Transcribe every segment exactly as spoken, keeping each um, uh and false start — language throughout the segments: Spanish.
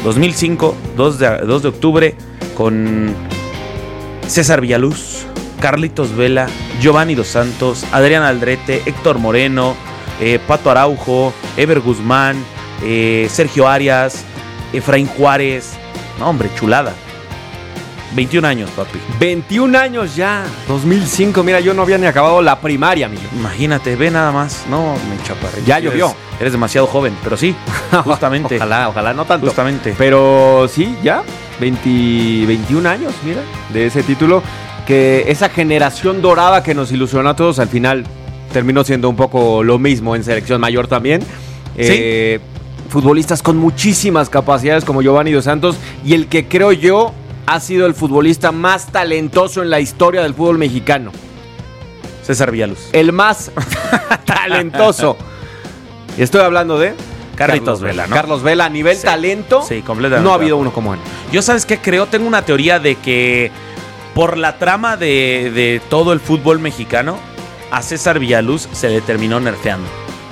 dos mil cinco, dos de, dos de octubre, con César Villaluz, Carlitos Vela, Giovanni Dos Santos, Adrián Aldrete, Héctor Moreno, eh, Pato Araujo, Ever Guzmán, eh, Sergio Arias, Efraín Juárez. No, hombre, chulada. veintiún años, papi. veintiún años ya. dos mil cinco, mira, yo no había ni acabado la primaria, amigo. Imagínate, ve nada más. No, me chaparré. Ya llovió. Eres, eres demasiado joven, pero sí, justamente. Ojalá, ojalá, no tanto. Justamente. Pero sí, ya, veinte, veintiún años, mira, de ese título. Que esa generación dorada que nos ilusionó a todos, al final terminó siendo un poco lo mismo en selección mayor también. ¿Sí? Eh, futbolistas con muchísimas capacidades como Giovanni Dos Santos y el que creo yo ha sido el futbolista más talentoso en la historia del fútbol mexicano. César Villaluz. El más talentoso. Estoy hablando de Carlitos Vela, ¿no? Carlos Vela, a nivel Sí. talento, Sí, completamente. no ha habido uno como él. Yo, ¿sabes qué creo? Tengo una teoría de que por la trama de, de todo el fútbol mexicano, a César Villaluz se le terminó nerfeando.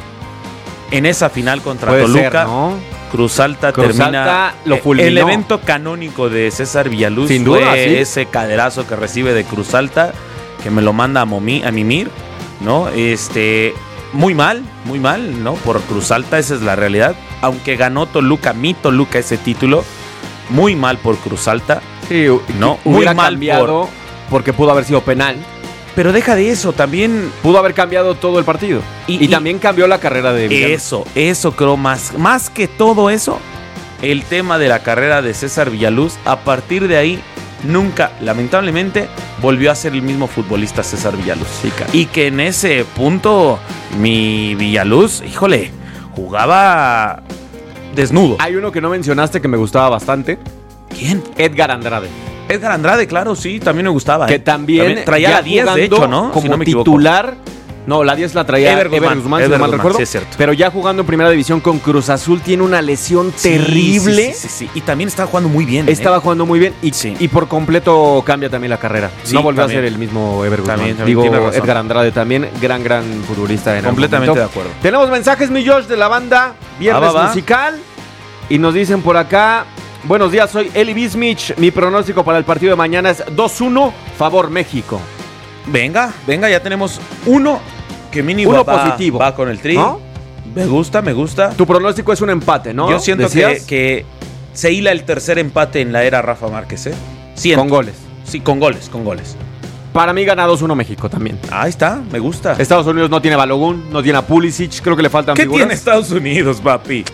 En esa final contra Puede Toluca, ser, ¿no? Cruz Alta Cruz termina. Alta lo fulminó. El evento canónico de César Villaluz Sin fue duda, sí. ese caderazo que recibe de Cruz Alta, que me lo manda a, Momi, a mimir, ¿no? Este, muy mal, muy mal, ¿no? Por Cruz Alta, esa es la realidad. Aunque ganó Toluca, mi Toluca, ese título, muy mal por Cruz Alta. Sí, No, muy muy mal cambiado por- porque pudo haber sido penal. Pero deja de eso, también Pudo haber cambiado todo el partido. Y- Y, y- también cambió la carrera de Villaluz. eso, eso creo más, más que todo eso, el tema de la carrera de César Villaluz, a partir de ahí, nunca, lamentablemente, volvió a ser el mismo futbolista César Villaluz. Sí, cara. Y que en ese punto, mi Villaluz, híjole, jugaba desnudo. Hay uno que no mencionaste que me gustaba bastante. ¿Quién? Edgar Andrade. Edgar Andrade, claro, sí, también me gustaba. Que ¿eh? también, traía ya la diez, de jugando hecho, ¿no? Como Si no me equivoco. titular. No, la diez la traía Ever Ever Guzmán, Guzmán, si Ever no mal Guzmán, recuerdo. sí, es cierto. Pero ya jugando en primera división con Cruz Azul tiene una lesión terrible. Sí, sí, sí, sí. Y también estaba jugando muy bien. Estaba ¿eh? jugando muy bien y, Sí. y por completo cambia también la carrera. Sí, no volvió también. a ser el mismo Ever Guzmán. También, también Digo, tiene razón. Edgar Andrade también, gran, gran futbolista. En algún Completamente momento. de acuerdo. Tenemos mensajes, mi Josh, de la banda Viernes Ah, va, va. Musical. Y nos dicen por acá: buenos días, soy Eli Bismich. Mi pronóstico para el partido de mañana es dos uno, favor México. Venga, venga, ya tenemos uno que mínimo Uno va, positivo. va con el tri. ¿No? Me gusta, me gusta. Tu pronóstico es un empate, ¿no? Yo siento que, ¿Decías? que se hila el tercer empate en la era Rafa Márquez, ¿eh? Siento. Con goles. Sí, con goles, con goles. Para mí gana dos uno México también. Ahí está, me gusta. Estados Unidos no tiene Balogun, no tiene a Pulisic, creo que le faltan ¿Qué figuras. tiene Estados Unidos, papi?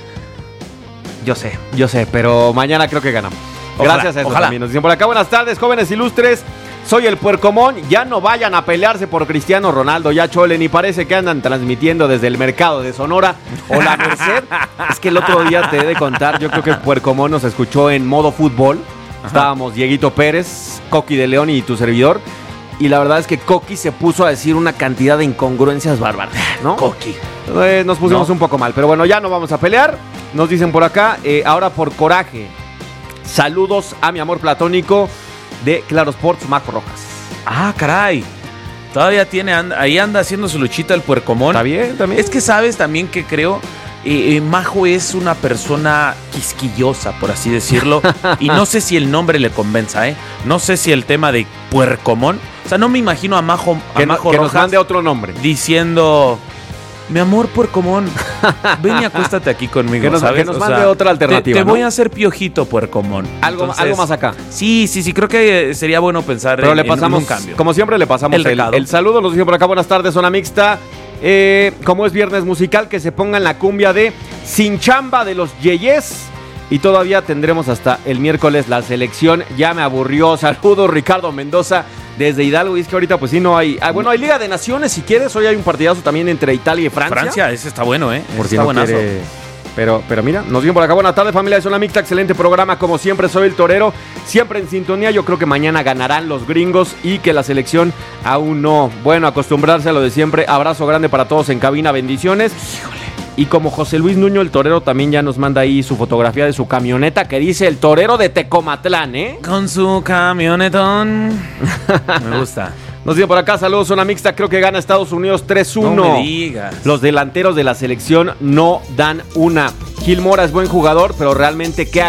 Yo sé, yo sé, pero mañana creo que ganamos. Ojalá, Gracias a eso ojalá. también. Nos dicen por acá, buenas tardes, jóvenes ilustres. Soy el Puercomón. Ya no vayan a pelearse por Cristiano Ronaldo, ya chole, ni parece que andan transmitiendo desde el mercado de Sonora o la Merced. Es que el otro día te he de contar, yo creo que el Puercomón nos escuchó en modo fútbol. Ajá. Estábamos Dieguito Pérez, Coqui de León y tu servidor. Y la verdad es que Coqui se puso a decir una cantidad de incongruencias bárbaras, ¿no? Coqui. Eh, nos pusimos No. un poco mal, pero bueno, ya no vamos a pelear. Nos dicen por acá, eh, ahora por coraje. Saludos a mi amor platónico de Claro Sports, Majo Rojas. Ah, caray. Todavía tiene, anda- ahí anda haciendo su luchita el puercomón. Está bien, también. Es que sabes también que creo, eh, eh, Majo es una persona quisquillosa, por así decirlo, y no sé si el nombre le convenza, ¿eh? No sé si el tema de puercomón, o sea, no me imagino a Majo, a que, no- Majo que nos Rojas mande otro nombre. diciendo, mi amor puercomón, ven y acuéstate aquí conmigo, Que nos- ¿sabes? que nos O mande sea, otra alternativa, Te, te ¿no? voy a hacer piojito puercomón. Algo, Entonces, algo más acá. Sí, sí, sí, creo que sería bueno pensar Pero en, le en pasamos, un cambio. como siempre, le pasamos El el, recado. el saludo. Nos dicen por acá, buenas tardes, zona mixta. Eh, como es viernes musical, que se pongan la cumbia de Sin Chamba de los Yeyes. Y todavía tendremos hasta el miércoles la selección. Ya me aburrió. Saludos, Ricardo Mendoza, desde Hidalgo. Y es que ahorita, pues sí, no hay. Ah, bueno, hay Liga de Naciones, si quieres. Hoy hay un partidazo también entre Italia y Francia. Francia, ese está bueno, ¿eh? Por Ese si está no buenazo. quiere- Pero, pero mira, nos vienen por acá. Buenas tardes, familia de Zona Mixta. Excelente programa. Como siempre, soy el Torero. Siempre en sintonía. Yo creo que mañana ganarán los gringos y que la selección aún no. Bueno, acostumbrarse a lo de siempre. Abrazo grande para todos en cabina. Bendiciones. Y como José Luis Nuño, el Torero, también ya nos manda ahí su fotografía de su camioneta que dice el Torero de Tecomatlán, ¿eh? Con su camionetón. Me gusta. Nos dice por acá, saludos, Zona Mixta. Creo que gana Estados Unidos tres uno. No me digas. Los delanteros de la selección no dan una. Gil Mora es buen jugador, pero realmente, ¿qué